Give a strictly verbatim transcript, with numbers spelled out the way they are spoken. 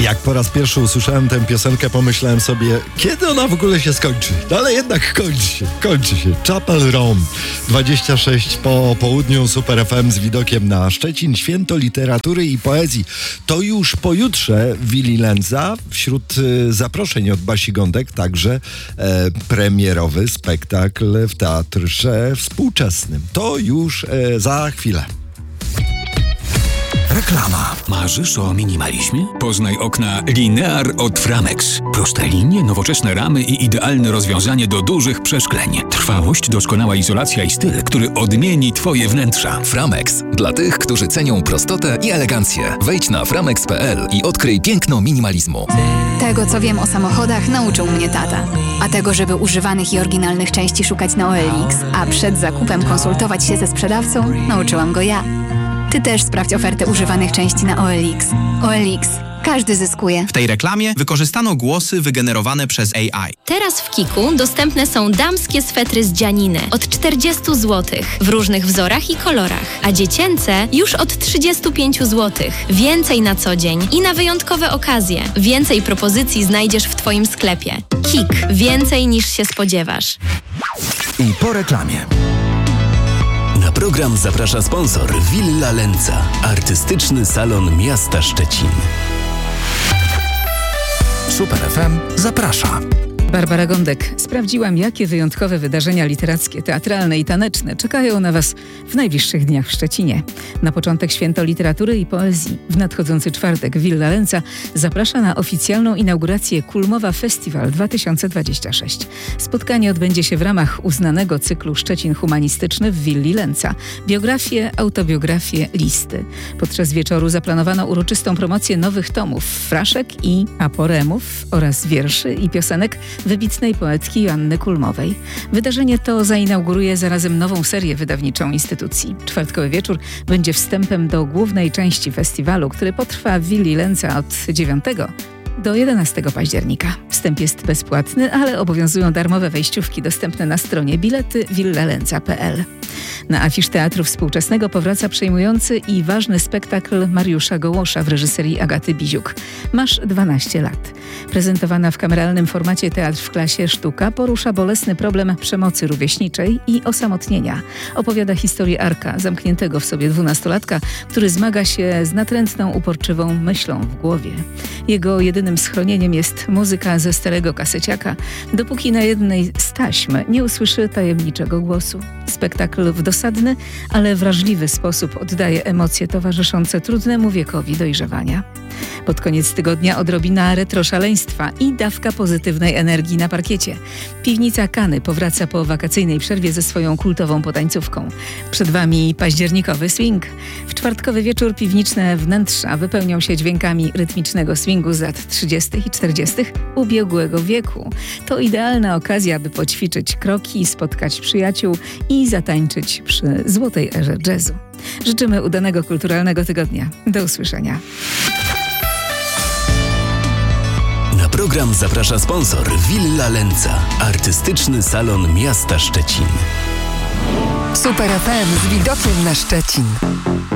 Jak po raz pierwszy usłyszałem tę piosenkę, pomyślałem sobie, kiedy ona w ogóle się skończy. No ale jednak kończy się, kończy się. Chapel Roan, dwadzieścia sześć po południu, Super F M z widokiem na Szczecin, święto literatury i poezji. To już pojutrze Willi Lędza. Wśród y, zaproszeń od Basi Gądek także e, premierowy spektakl w Teatrze Współczesnym. To już e, za chwilę. Reklama. Marzysz o minimalizmie? Poznaj okna Linear od Framex. Proste linie, nowoczesne ramy i idealne rozwiązanie do dużych przeszkleń. Trwałość, doskonała izolacja i styl, który odmieni Twoje wnętrza. Framex. Dla tych, którzy cenią prostotę i elegancję. Wejdź na framex kropka p l i odkryj piękno minimalizmu. Tego, co wiem o samochodach, nauczył mnie tata. A tego, żeby używanych i oryginalnych części szukać na O L X, a przed zakupem konsultować się ze sprzedawcą, nauczyłam go ja. Ty też sprawdź ofertę używanych części na O L X. O L X. Każdy zyskuje. W tej reklamie wykorzystano głosy wygenerowane przez A I. Teraz w Kiku dostępne są damskie swetry z dzianiny od czterdzieści złotych w różnych wzorach i kolorach, a dziecięce już od trzydzieści pięć złotych. Więcej na co dzień i na wyjątkowe okazje. Więcej propozycji znajdziesz w Twoim sklepie. Kik. Więcej niż się spodziewasz. I po reklamie. Na program zaprasza sponsor Villa Lędza, artystyczny salon miasta Szczecin. Super F M zaprasza. Barbara Gądek. Sprawdziłam, jakie wyjątkowe wydarzenia literackie, teatralne i taneczne czekają na Was w najbliższych dniach w Szczecinie. Na początek święto literatury i poezji. W nadchodzący czwartek Villa Lędza zaprasza na oficjalną inaugurację Kulmowa Festiwal dwa tysiące dwudziesty szósty. Spotkanie odbędzie się w ramach uznanego cyklu Szczecin Humanistyczny w Willi Lędza. Biografie, autobiografie, listy. Podczas wieczoru zaplanowano uroczystą promocję nowych tomów, fraszek i aporemów oraz wierszy i piosenek wybitnej poetki Joanny Kulmowej. Wydarzenie to zainauguruje zarazem nową serię wydawniczą instytucji. Czwartkowy wieczór będzie wstępem do głównej części festiwalu, który potrwa w Willi Lędza od dziewiątego do jedenastego października. Wstęp jest bezpłatny, ale obowiązują darmowe wejściówki dostępne na stronie bilety villalędza kropka p l. Na afisz Teatru Współczesnego powraca przejmujący i ważny spektakl Mariusza Gołosza w reżyserii Agaty Biziuk. Masz dwanaście lat. Prezentowana w kameralnym formacie Teatr w klasie sztuka porusza bolesny problem przemocy rówieśniczej i osamotnienia. Opowiada historię Arka, zamkniętego w sobie dwunastolatka, który zmaga się z natrętną, uporczywą myślą w głowie. Jego jedynym schronieniem jest muzyka ze starego kaseciaka, dopóki na jednej z taśm nie usłyszy tajemniczego głosu. Spektakl w dosadny, ale wrażliwy sposób oddaje emocje towarzyszące trudnemu wiekowi dojrzewania. Pod koniec tygodnia odrobina retroszaleństwa i dawka pozytywnej energii na parkiecie. Piwnica Kany powraca po wakacyjnej przerwie ze swoją kultową potańcówką. Przed Wami październikowy swing. W czwartkowy wieczór piwniczne wnętrza wypełnią się dźwiękami rytmicznego swingu z lat trzydziestych i czterdziestych ubiegłego wieku. To idealna okazja, by poćwiczyć kroki, spotkać przyjaciół i zatańczyć przy złotej erze jazzu. Życzymy udanego kulturalnego tygodnia. Do usłyszenia. Na program zaprasza sponsor Villa Lędza, artystyczny salon miasta Szczecin. Super F M z widokiem na Szczecin.